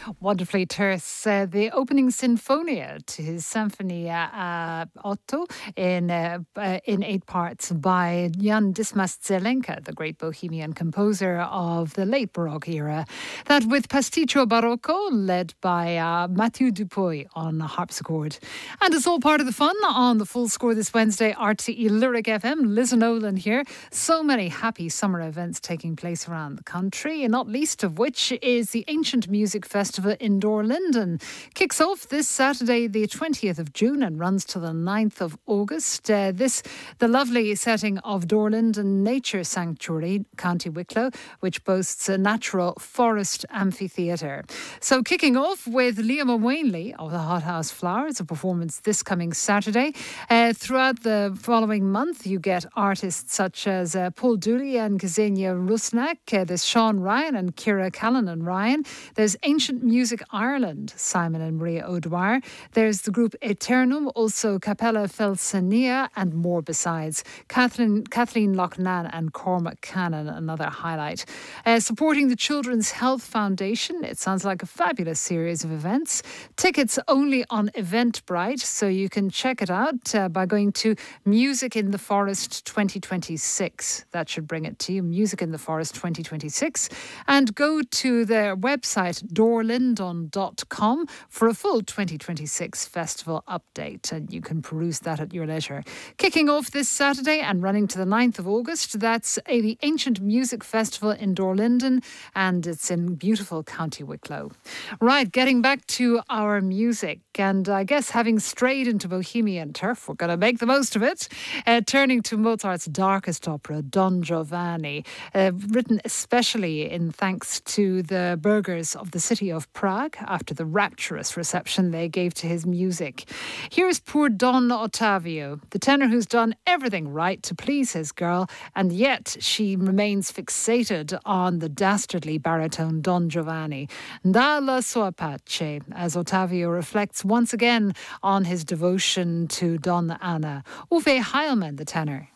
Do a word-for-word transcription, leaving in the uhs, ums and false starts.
Wonderfully terse. Uh, the opening sinfonia to his Symphonia uh, Otto in uh, uh, in eight parts by Jan Dismas Zelenka, the great Bohemian composer of the late Baroque era. That with Pasticcio Barocco, led by uh, Mathieu Dupuy on harpsichord. And it's all part of the fun on the Full Score this Wednesday. R T E Lyric F M, Liz Nolan here. So many happy summer events taking place around the country, and not least of which is the Ancient Music Festival in Dorlinden. Kicks off this Saturday, the twentieth of June, and runs to the ninth of August. Uh, this, the lovely setting of Dorlinden Nature Sanctuary, County Wicklow, which boasts a natural forest amphitheatre. So kicking off with Liam O'Wanley of the Hothouse Flowers, a performance this coming Saturday. Uh, throughout the following month, you get artists such as uh, Paul Dooley and Ksenia Rusnak. Uh, there's Sean Ryan and Kira Callanan Ryan. There's Ancient Music Ireland, Simon and Maria O'Dwyer. There's the group Eternum, also Capella Felsania, and more besides. Kathleen, Kathleen Loughnane and Cormac Cannon, another highlight. Uh, supporting the Children's Health Foundation. It sounds like a fabulous series of events. Tickets only on Eventbrite, so you can check it out uh, by going to Music in the Forest twenty twenty-six. That should bring it to you, Music in the Forest twenty twenty-six. And go to their website, dorlindon dot com, for a full twenty twenty-six festival update. And you can peruse that at your leisure. Kicking off this Saturday and running to the ninth of August, that's a, the Ancient Music Festival in Dorlinden, and it's in beautiful County Wicklow. Right, getting back to our music, and I guess having strayed into Bohemian turf, we're going to make the most of it. Uh, turning to Mozart's darkest opera, Don Giovanni, uh, written especially in thanks to the burghers of the city of Prague after the rapturous reception they gave to his music. Here's poor Don Ottavio, the tenor who's done everything right to please his girl, and yet she remains fixated on the dastardly baritone Don Giovanni. Dalla sua pace, as Ottavio reflects once again on his devotion to Donna Anna. Uwe Heilmann, the tenor.